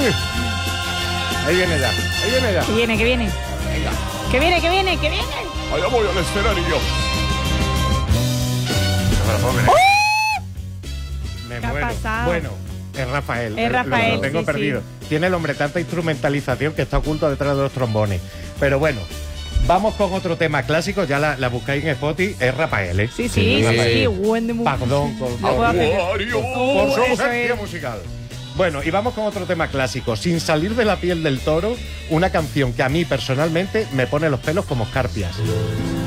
Ahí viene ya, ahí viene ya. Que viene. Venga. Que viene. Allá voy al escenario. Me ¿Qué ha muero. pasado? Bueno, es Rafael. Es Rafael, Lo tengo sí, perdido. sí. Tiene el hombre tanta instrumentalización que está oculto detrás de los trombones. Pero bueno, vamos con otro tema clásico. Ya la buscáis en Spotify. Es Rafael, ¿eh? Sí. Buen de Perdón, No puedo hacer. por su Eso ausencia es. musical. Bueno, y vamos con otro tema clásico. Sin salir de la piel del toro, una canción que a mí personalmente me pone los pelos como escarpias.